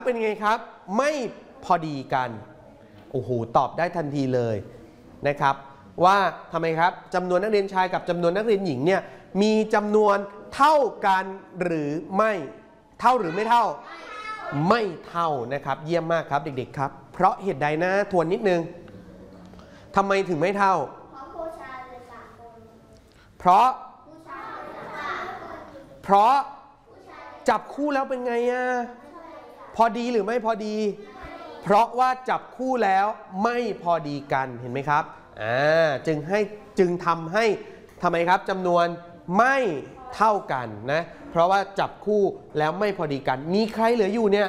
เป็นไงครับไม่พอดีกันโอ้โหตอบได้ทันทีเลยนะครับว่าทำไมครับจำนวนนักเรียนชายกับจำนวนนักเรียนหญิงเนี่ยมีจำนวนเท่ากันหรือไม่เท่าหรือไม่เท่าไม่เท่านะครับเยี่ยมมากครับเด็กๆครับเพราะเหตุใดนะทวนนิดนึงทำไมถึงไม่เท่าเพราะจับคู่แล้วเป็นไงอะพอดีหรือไม่พอดีเพราะว่าจับคู่แล้วไม่พอดีกันเห็นไหมครับจึงทำให้ทำไมครับจำนวนไม่เท่ากันนะเพราะว่าจับคู่แล้วไม่พอดีกันมีใครเหลืออยู่เนี่ย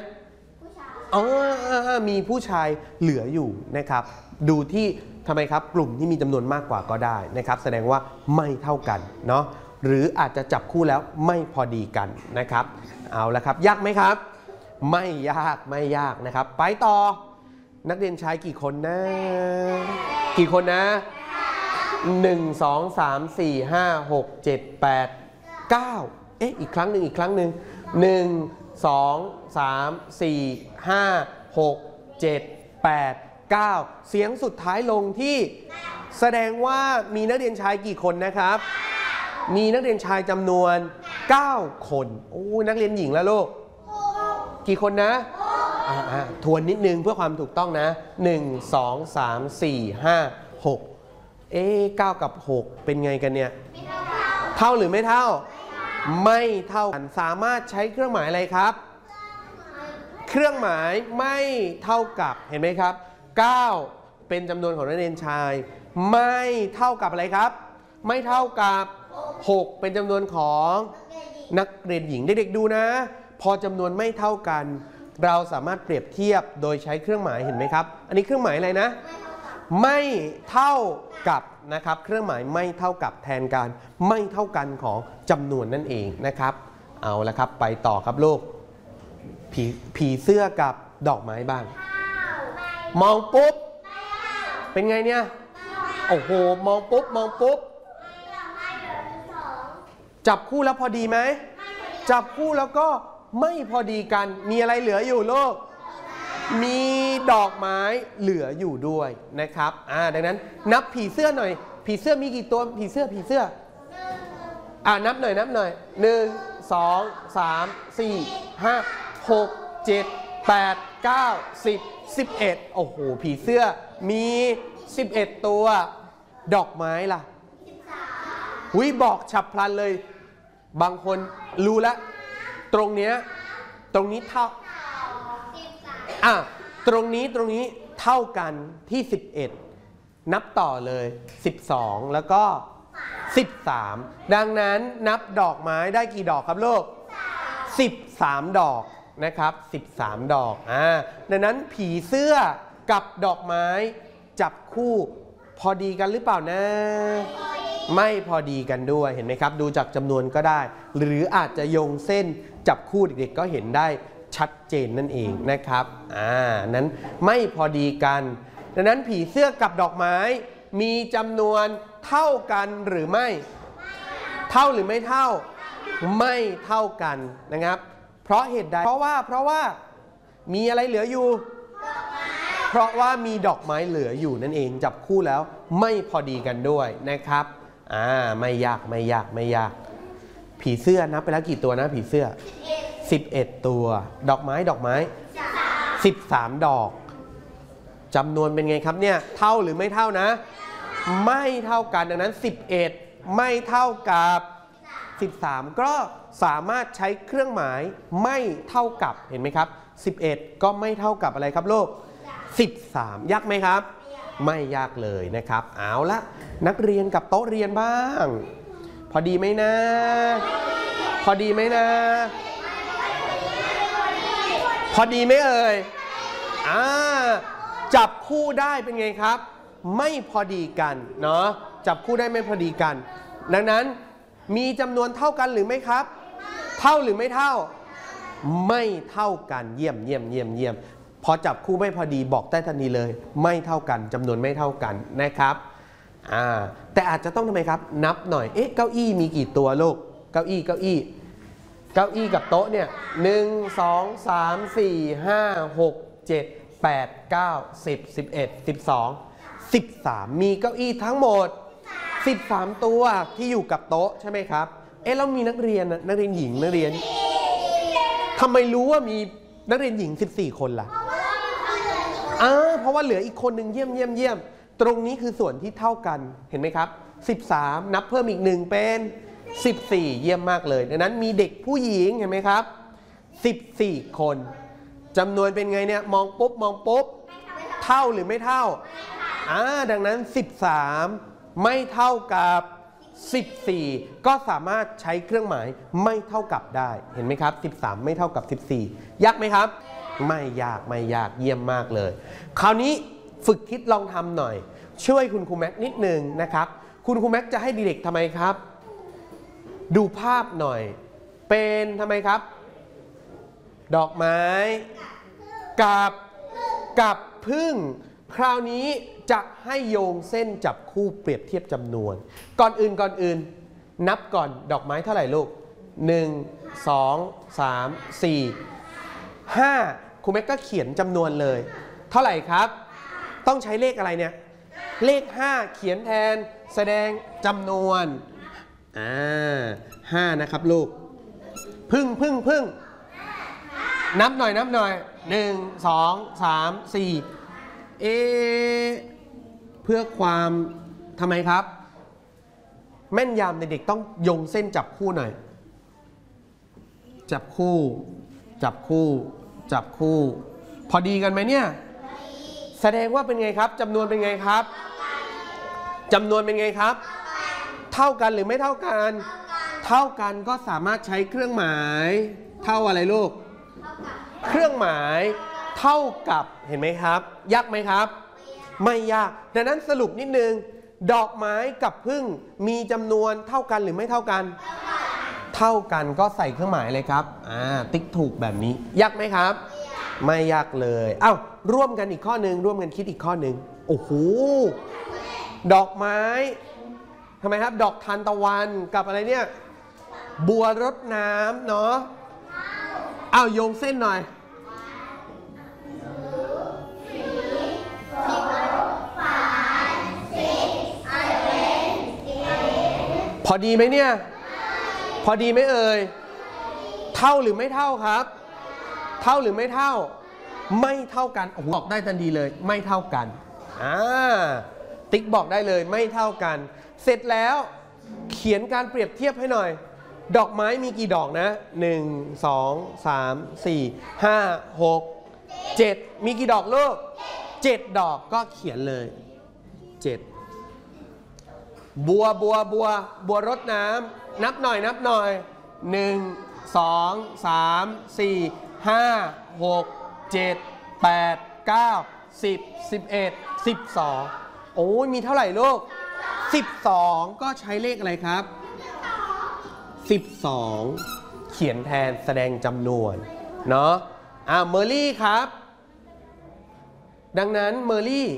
มีผู้ชายเหลืออยู่นะครับดูที่ทำไมครับกลุ่มที่มีจำนวนมากกว่าก็ได้นะครับแสดงว่าไม่เท่ากันเนาะหรืออาจจะจับคู่แล้วไม่พอดีกันนะครับเอาละครับยากไหมครับไม่ยากนะครับไปต่อนักเรียนชายกี่คนนะกี่คนนะ1 2 3 4 5 6 7 8 9อีกครั้งหนึ่ง1 2 3 4 5 6 7 8 9เสียงสุดท้ายลงที่แสดงว่ามีนักเรียนชายกี่คนนะครับมีนักเรียนชายจำนวน9คนโอ้นักเรียนหญิงแล้วลูกกี่คนนะทวนนิดนึงเพื่อความถูกต้องนะ1 2 3 4 5 6 9 กับ 6เป็นไงกันเนี่ยเท่าหรือไม่เท่าไม่เท่ากันสามารถใช้เครื่องหมายอะไรครับเครื่องหมายไม่เท่ากับเห็นไหมครับ9เป็นจำนวนของนักเรียนชายไม่เท่ากับอะไรครับไม่เท่ากับ6เป็นจำนวนของนักเรียนหญิงเด็กๆดูนะพอจำนวนไม่เท่ากันเราสามารถเปรียบเทียบโดยใช้เครื่องหมายเห็นไหมครับอันนี้เครื่องหมายอะไรนะไม่เท่ากับนะครับเครื่องหมายไม่เท่ากับแทนการไม่เท่ากันของจำนวนนั่นเองนะครับเอาละครับไปต่อครับลูกผีเสื้อกับดอกไม้บ้างมองปุ๊บเป็นไงเนี่ยโอ้โหมองปุ๊บจับคู่แล้วพอดีไหมจับคู่แล้วก็ไม่พอดีกันมีอะไรเหลืออยู่ลูกมีดอกไม้เหลืออยู่ด้วยนะครับดังนั้นนับผีเสื้อหน่อยผีเสื้อมีกี่ตัวผีเสื้อนับหน่อย1 2 3 4 5 6 7 8 9 10 11โอ้โหผีเสื้อมี11ตัวดอกไม้ล่ะบอกฉับพลันเลยบางคนรู้แล้วตรงนี้เท่าตรงนี้เท่ากันที่11นับต่อเลย12แล้วก็13ดังนั้นนับดอกไม้ได้กี่ดอกครับลูก13ดอกนะครับ13ดอกดังนั้นผีเสื้อกับดอกไม้จับคู่พอดีกันหรือเปล่านะไม่พอดีกันด้วยเห็นไหมครับดูจากจำนวนก็ได้หรืออาจจะโยงเส้นจับคู่เด็กๆก็เห็นได้ชัดเจนนั่นเองนะครับนั้นไม่พอดีกันดังนั้นผีเสื้อกับดอกไม้มีจำนวนเท่ากันหรือไม่เท่าหรือไม่เท่าไม่เท่ากันนะครับเพราะเหตุใดเพราะว่ามีอะไรเหลืออยู่เพราะว่ามีดอกไม้เหลืออยู่นั่นเองจับคู่แล้วไม่พอดีกันด้วยนะครับไม่ยากผีเสื้อนับไปแล้วกี่ตัวนะผีเสื้อ11ตัวดอกไม้13ดอกจำนวนเป็นไงครับเนี่ยเท่าหรือไม่เท่านะไม่เท่ากันดังนั้น11ไม่เท่ากับ13ก็สามารถใช้เครื่องหมายไม่เท่ากับเห็นไหมครับ11ก็ไม่เท่ากับอะไรครับลูก13ยากไหมครับไม่ยากเลยนะครับเอาละนักเรียนกับโต๊ะเรียนบ้างพอดีไหมนะพอดีไหมเอ่ยจับคู่ได้เป็นไงครับไม่พอดีกันเนาะจับคู่ได้ไม่พอดีกันดังนั้นมีจำนวนเท่ากันหรือไม่ครับเท่าหรือไม่เท่าไม่เท่ากันเยี่ยมพอจับคู่ไม่พอดีบอกได้ทันทีเลยไม่เท่ากันจำนวนไม่เท่ากันนะครับแต่อาจจะต้องทำไมครับนับหน่อยเก้าอี้มีกี่ตัวลูกเก้าอี้เก้าอี้กับโต๊ะเนี่ย1 2 3 4 5 6 7 8 9 10 11 12 13มีเก้าอี้ทั้งหมด13ตัวที่อยู่กับโต๊ะใช่ไหมครับแล้วมีนักเรียนหญิงนักเรียนทำไมรู้ว่ามีนักเรียนหญิง14คนล่ะเพราะว่าเหลืออีกคนหนึ่งเยี่ยมตรงนี้คือส่วนที่เท่ากันเห็นไหมครับ13นับเพิ่มอีก1เป็น14เยี่ยมมากเลยดังนั้นมีเด็กผู้หญิงเห็นไหมครับ14คนจำนวนเป็นไงเนี่ยมองปุ๊บเท่าหรือไม่เท่าดังนั้น13ไม่เท่ากับ14ก็สามารถใช้เครื่องหมายไม่เท่ากับได้เห็นไหมครับ13ไม่เท่ากับ14ยากไหมครับไม่ยากเยี่ยมมากเลยคราวนี้ฝึกคิดลองทำหน่อยช่วยคุณครูแม็กนิดนึงนะครับคุณครูแม็กจะให้เด็กๆทำไมครับดูภาพหน่อยเป็นทำไมครับดอกไม้กับพึ่งคราวนี้จะให้โยงเส้นจับคู่เปรียบเทียบจำนวนก่อนอื่นนับก่อนดอกไม้เท่าไหร่ลูก1 2 3 4 5ครูแม็กก็เขียนจำนวนเลยเท่าไหร่ครับต้องใช้เลขอะไรเนี่ยเลข5เขียนแทนแสดงจำนวน5นะครับลูกพึ่งนับหน่อย1 2 3 4เพื่อความทำไมครับแม่นยำในเด็กต้องโยงเส้นจับคู่หน่อยจับคู่พอดีกันไหมเนี่ยแสดงว่าเป็นไงครับจำนวนเป็นไงครับจำนวนเป็นไงครับเท่ากันหรือไม่เท่ากันเท่ากันก็สามารถใช้เครื่องหมายเท่าอะไรลูกเครื่องหมายเท่ากับเห็นไหมครับยากไหมครับไม่ยากดังนั้นสรุปนิดนึงดอกไม้กับพึ่งมีจำนวนเท่ากันหรือไม่เท่ากันเท่ากันก็ใส่เครื่องหมายเลยครับติ๊กถูกแบบนี้ยากไหมครับไม่ยากเลยร่วมกันอีกข้อหนึ่งร่วมกันคิดอีกข้อหนึ่งโอ้โหดอกไม้ทำไมครับดอกทานตะวันกับอะไรเนี่ยบัวรดน้ำเนาะโยงเส้นหน่อยพอดีไหมเนี่ยพอดีไหมเอ่ยเท่าหรือไม่เท่าครับเท่าหรือไม่เท่าไม่เท่ากันบอกได้ทันทีเลยไม่เท่ากันติ๊กบอกได้เลยไม่เท่ากันเสร็จแล้วเขียนการเปรียบเทียบให้หน่อยดอกไม้มีกี่ดอกนะ1 2 3 4 5 6 7มีกี่ดอกลูก7ดอกก็เขียนเลย7บัวรดน้ำนับหน่อย1 2 3 4 5 6 7 8 9 10 11 12โอ้ยมีเท่าไหร่ลูก12ก็ใช้เลขอะไรครับ12เขียนแทนแสดงจำนวนเนาะเมอร์รี่ครับดังนั้นเมอร์รี่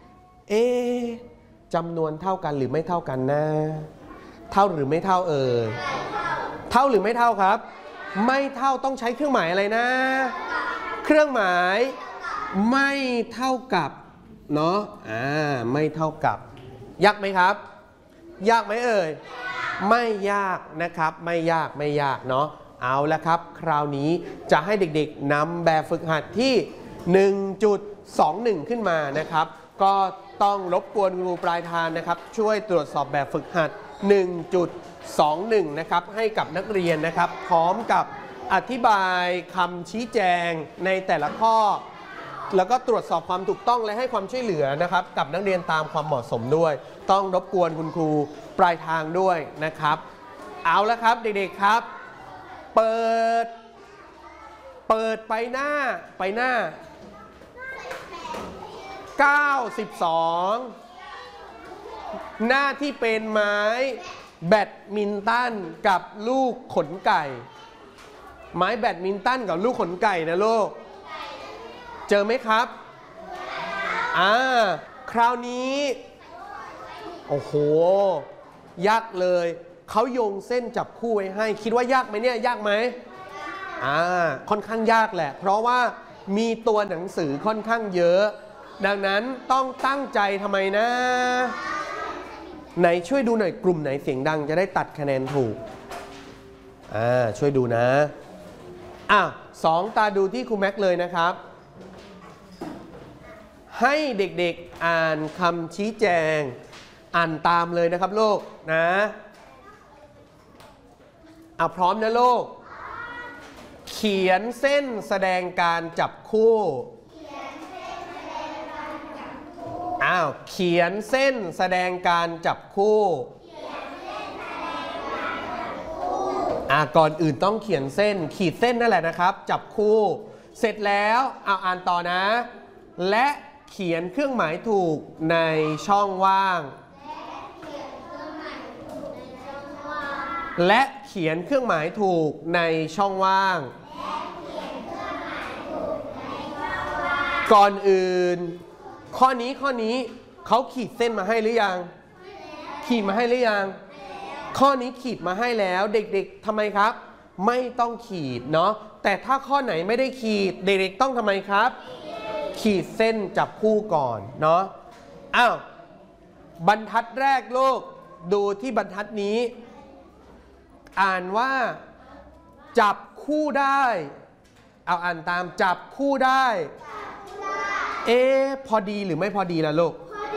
จำนวนเท่ากันหรือไม่เท่ากันนะเท่าหรือไม่เท่าเอ่ยเท่าหรือไม่เท่าครับไม่เท่าต้องใช้เครื่องหมายอะไรนะเครื่องหมายไม่เท่ากับเนาะไม่เท่ากับยากไหมครับยากไหมเอ่ยไม่ยากนะครับไม่ยากเนาะเอาละครับคราวนี้จะให้เด็กๆนำแบบฝึกหัดที่ 1.21 ขึ้นมานะครับก็ต้องรบกวนครูปลายทางนะครับช่วยตรวจสอบแบบฝึกหัด 1.21 นะครับให้กับนักเรียนนะครับพร้อมกับอธิบายคำชี้แจงในแต่ละข้อแล้วก็ตรวจสอบความถูกต้องและให้ความช่วยเหลือนะครับกับนักเรียนตามความเหมาะสมด้วยต้องรบกวนคุณครูปลายทางด้วยนะครับเอาละครับเด็กๆครับเปิดไปหน้า92หน้าที่เป็นไม้แบดมินตันกับลูกขนไก่ไม้แบดมินตันกับลูกขนไก่นะลูกเจอไหมครับคราวนี้โอ้โหยากเลยเขาโยงเส้นจับคู่ไว้ให้คิดว่ายากไหมเนี่ยยากไหมค่อนข้างยากแหละเพราะว่ามีตัวหนังสือค่อนข้างเยอะดังนั้นต้องตั้งใจทำไมนะไหนช่วยดูหน่อยกลุ่มไหนเสียงดังจะได้ตัดคะแนนถูกช่วยดูนะ2 ตาดูที่ครูแม็กเลยนะครับให้เด็กๆอ่านคำชี้แจงอ่านตามเลยนะครับลูกนะพร้อมนะลูกเขียนเส้นแสดงการจับคู่เขียนเส้นแสดงการจับคู่ก่อนอื่นต้องเขียนเส้นขีดเส้นนั่นแหละนะครับจับคู่เสร็จแล้วอ่านต่อนะและเขียนเครื่องหมายถูกในช่องว่างและเขียนเครื่องหมายถูกในช่องว่างก่อนอื่นข้อนี้เขาขีดเส้นมาให้หรือยังขีดมาให้หรือยังข้อนี้ขีดมาให้แล้วเด็กๆทำไมครับไม่ต้องขีดเนาะแต่ถ้าข้อไหนไม่ได้ขีดเด็กๆต้องทำไมครับขีดเส้นจับคู่ก่อนเนาะบรรทัดแรกลูกดูที่บรรทัดนี้อ่านว่าจับคู่ได้อ่านตามจับคู่ได้พอดีหรือไม่พอดีล่ะลูก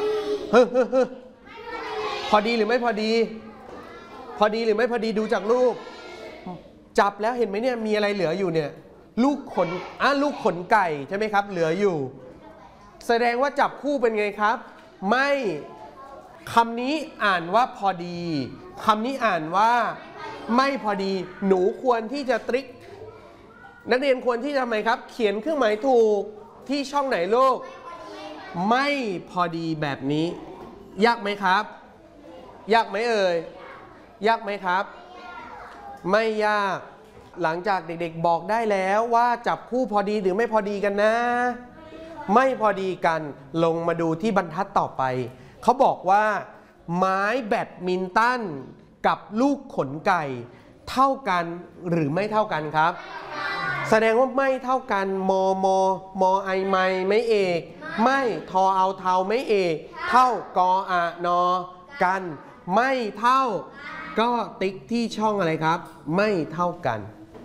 พอดีหรือไม่พอดีพอดีหรือไม่พอดีดูจากรูปจับแล้วเห็นไหมเนี่ยมีอะไรเหลืออยู่เนี่ยลูกขนไก่ใช่ไหมครับเหลืออยู่แสดงว่าจับคู่เป็นไงครับไม่คำนี้อ่านว่าพอดีคำนี้อ่านว่าไม่พอดีหนูควรที่จะตริกนักเรียนควรที่จะทำไมครับเขียนเครื่องหมายถูกที่ช่องไหนลูกไม่พอดีแบบนี้ยากไหมครับยากไหมเอ่ยยากไหมครับไม่ยากหลังจากเด็กๆบอกได้แล้วว่าจับคู่พอดีหรือไม่พอดีกันนะไม่พอดีกันลงมาดูที่บรรทัดต่อไปเขาบอกว่าไม้แบดมินตันกับลูกขนไก่เท่ากันหรือไม่เท่ากันครับแสดงว่าไม่เท่ากันมไอไม่เอกไม่ทอเอาเทาไม่เอกเท่ากอนอกันไม่เท่าก็ติ๊กที่ช่องอะไรครับไม่เท่ากัน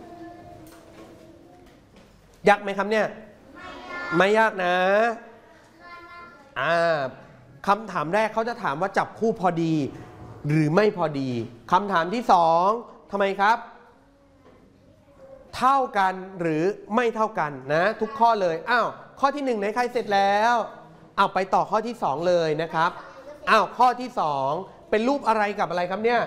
ยากไหมครับเนี่ยไม่ยากนะคำถามแรกเขาจะถามว่าจับคู่พอดีหรือไม่พอดีคำถามที่2ทำไมครับเท่ากันหรือไม่เท่ากันนะทุกข้อเลยข้อที่1ไหนใครเสร็จแล้วไปต่อข้อที่2เลยนะครับข้อที่2เป็นรูปอะไรกับอะไรครับเนี่ย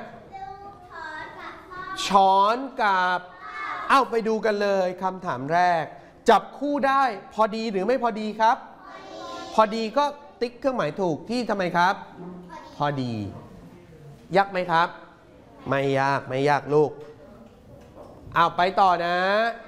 ช้อนกับไปดูกันเลยคำถามแรกจับคู่ได้พอดีหรือไม่พอดีครับพอดีก็ติ๊กเครื่องหมายถูกที่ทำไมครับพอดียากไหมครับไม่ยากลูกไปต่อนะ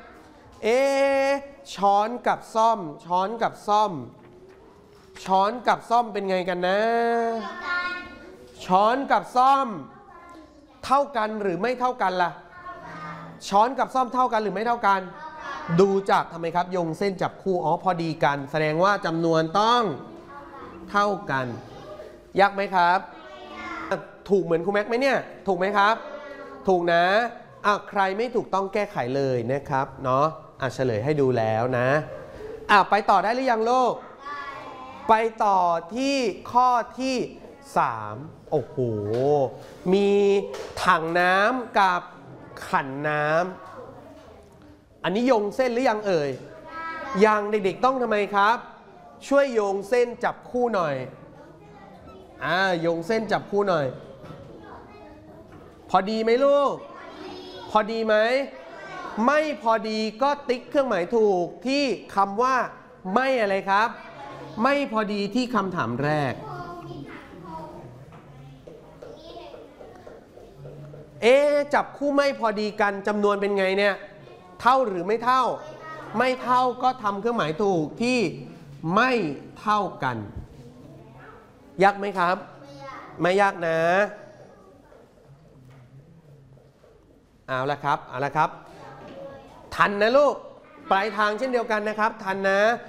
ช้อนกับซ่อมช้อนกับซ่อมช้อนกับซ่อมเป็นไงกันนะช้อนกับซ่อมเท่ากันหรือไม่เท่ากันล่ะช้อนกับซ่อมเท่ากันหรือไม่เท่ากันดูจากทำไมครับโยงเส้นจับคู่พอดีกันแสดงว่าจำนวนต้องเท่ากันยากไหมครับถูกเหมือนครูแม็กไหมเนี่ยถูกไหมครับถูกนะใครไม่ถูกต้องแก้ไขเลยนะครับเนาะเฉลยให้ดูแล้วนะไปต่อได้หรือยังลูกไปต่อที่ข้อที่3โอ้โหมีถังน้ำกับขันน้ำอันนี้โยงเส้นหรือยังเอ่ยยังเด็กๆต้องทำไมครับช่วยโยงเส้นจับคู่หน่อยโยงเส้นจับคู่หน่อยพอดีไหมลูกพอดีไหมไม่พอดีก็ติ๊กเครื่องหมายถูกที่คำว่าไม่อะไรครับไม่พอดีที่คำถามแรกจับคู่ไม่พอดีกันจำนวนเป็นไงเนี่ยเท่าหรือไม่เท่าไม่เท่าก็ทำเครื่องหมายถูกที่ไม่เท่ากันยากไหมครับไม่ยากนะเอาละครับทันนะลูกปลายทางเช่นเดียวกันนะครับทันนะ